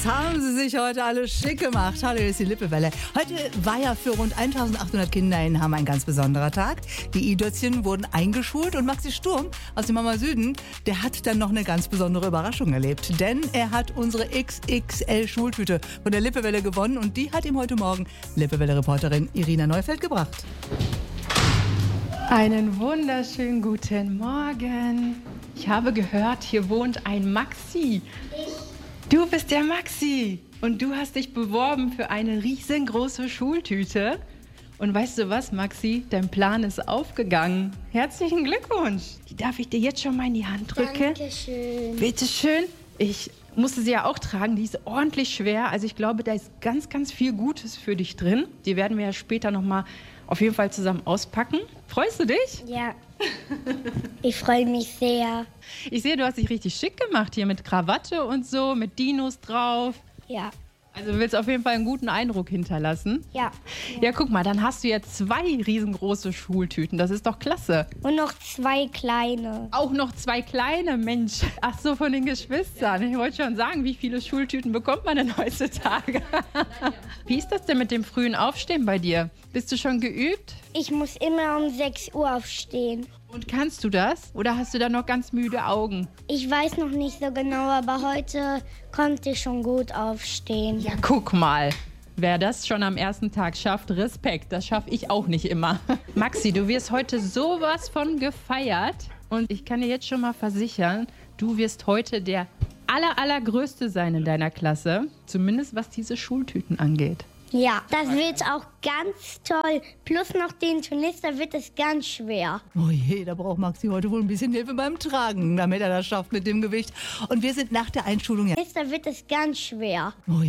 Haben sie sich heute alle schick gemacht. Hallo, hier ist die Lippewelle. Heute war ja für rund 1800 Kinder in Hamm ein ganz besonderer Tag. Die I-Dötzchen wurden eingeschult und Maxi Sturm aus dem Mama Süden, der hat dann noch eine ganz besondere Überraschung erlebt. Denn er hat unsere XXL-Schultüte von der Lippewelle gewonnen und die hat ihm heute Morgen Lippewelle-Reporterin Irina Neufeld gebracht. Einen wunderschönen guten Morgen. Ich habe gehört, hier wohnt ein Maxi. Du bist der Maxi und du hast dich beworben für eine riesengroße Schultüte. Und weißt du was, Maxi? Dein Plan ist aufgegangen. Herzlichen Glückwunsch. Die darf ich dir jetzt schon mal in die Hand drücken. Dankeschön. Bitteschön. Ich musste sie ja auch tragen. Die ist ordentlich schwer. Also ich glaube, da ist ganz, ganz viel Gutes für dich drin. Die werden wir ja später nochmal auf jeden Fall zusammen auspacken. Freust du dich? Ja, ich freue mich sehr. Ich sehe, du hast dich richtig schick gemacht hier mit Krawatte und so, mit Dinos drauf. Ja, Also du willst auf jeden Fall einen guten Eindruck hinterlassen. ja. Ja, guck mal, dann hast du jetzt 2 riesengroße Schultüten. Das ist doch klasse. Und noch 2 kleine. Auch noch 2 kleine, Mensch. Ach so, von den Geschwistern. Ich wollte schon sagen, wie viele Schultüten bekommt man denn heutzutage? Wie ist das denn mit dem frühen Aufstehen bei dir? Bist du schon geübt? Ich muss immer um 6 Uhr aufstehen. Und kannst du das? Oder hast du da noch ganz müde Augen? Ich weiß noch nicht so genau, aber heute konnte ich schon gut aufstehen. Ja, guck mal. Wer das schon am ersten Tag schafft, Respekt. Das schaffe ich auch nicht immer. Maxi, du wirst heute sowas von gefeiert. Und ich kann dir jetzt schon mal versichern, du wirst heute der allergrößte sein in deiner Klasse. Zumindest was diese Schultüten angeht. Ja, das wird auch ganz toll. Plus noch den Turnister wird es ganz schwer. Oh je, da braucht Maxi heute wohl ein bisschen Hilfe beim Tragen, damit er das schafft mit dem Gewicht. Und wir sind nach der Einschulung ja. Turnister wird es ganz schwer. Oh je.